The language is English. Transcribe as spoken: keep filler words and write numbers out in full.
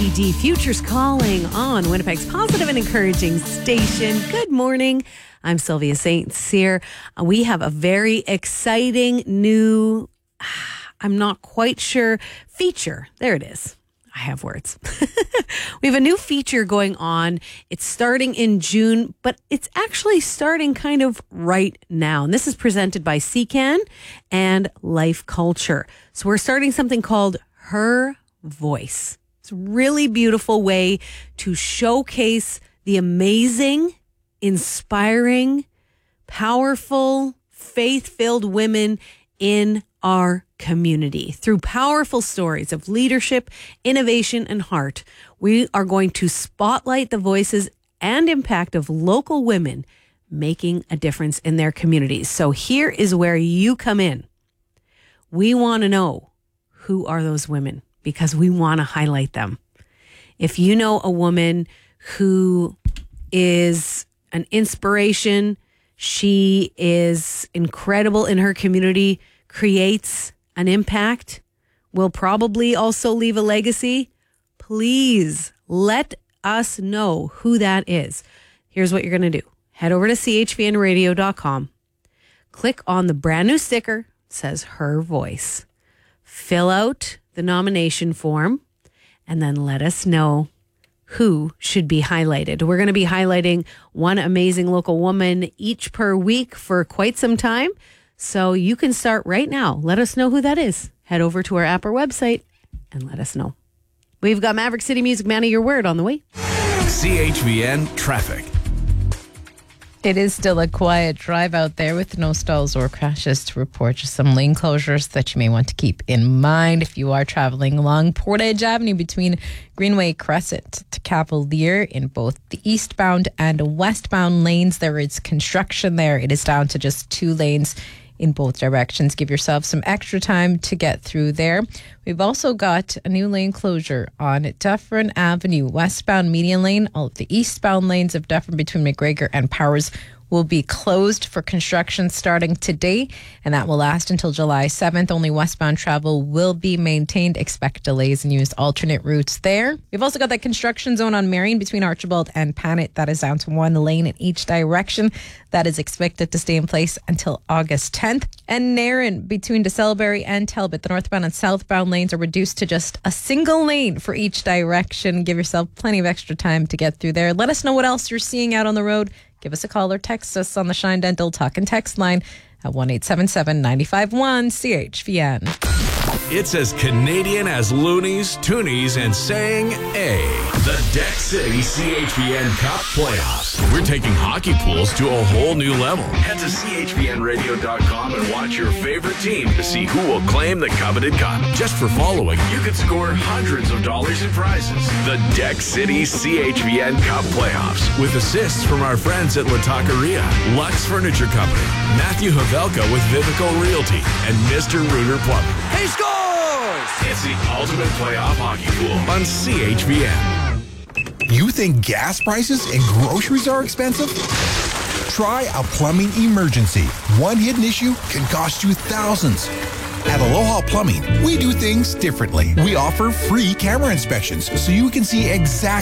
T D Futures Calling on Winnipeg's positive and encouraging station. Good morning. I'm Sylvia Saint Cyr. We have a very exciting new, I'm not quite sure, feature. There it is. I have words. We have a new feature going on. It's starting in June, but it's actually starting kind of right now. And this is presented by C C A N and Life Culture. So we're starting something called Her Voice. It's a really beautiful way to showcase the amazing, inspiring, powerful, faith-filled women in our community. Through powerful stories of leadership, innovation, and heart, we are going to spotlight the voices and impact of local women making a difference in their communities. So here is where you come in. We want to know who are those women because we want to highlight them. If you know a woman who is an inspiration, she is incredible in her community, creates an impact, will probably also leave a legacy, please let us know who that is. Here's what you're going to do. Head over to c h v n radio dot com. Click on the brand new sticker. It says Her Voice. Fill out the nomination form and then let us know who should be highlighted. We're going to be highlighting one amazing local woman each per week for quite some time. So you can start right now. Let us know who that is. Head over to our app or website and let us know. We've got Maverick City Music Man of Your Word on the way. C H V N Traffic. It is still a quiet drive out there with no stalls or crashes to report. Just some lane closures that you may want to keep in mind if you are traveling along Portage Avenue between Greenway Crescent to Cavalier in both the eastbound and westbound lanes. There is construction there. It is down to just two lanes in both directions. Give yourself some extra time to get through there. We've also got a new lane closure on Dufferin Avenue, westbound median lane. All of the eastbound lanes of Dufferin between McGregor and Powers will be closed for construction starting today, and that will last until July seventh. Only westbound travel will be maintained. Expect delays and use alternate routes there. We've also got that construction zone on Marion between Archibald and Panet. That is down to one lane in each direction. That is expected to stay in place until August tenth. And Nairn between DeSalbury and Talbot, the northbound and southbound lanes are reduced to just a single lane for each direction. Give yourself plenty of extra time to get through there. Let us know what else you're seeing out on the road. Give us a call or text us on the Shine Dental Talk and Text line at one eight seven seven, nine five one, C H V N. It's as Canadian as loonies, toonies, and saying A. The Deck City C H V N Cup Playoffs. We're taking hockey pools to a whole new level. Head to c h v n radio dot com and watch your favorite team to see who will claim the coveted cup. Just for following, you could score hundreds of dollars in prizes. The Deck City C H V N Cup Playoffs with assists from our friends at La Taqueria, Lux Furniture Company, Matthew Havelka with Vivico Realty, and Mister Rooter Plumbing. He scores! It's the ultimate playoff hockey pool on C H V N. You think gas prices and groceries are expensive? Try a plumbing emergency. One hidden issue can cost you thousands. At Aloha Plumbing, we do things differently. We offer free camera inspections so you can see exactly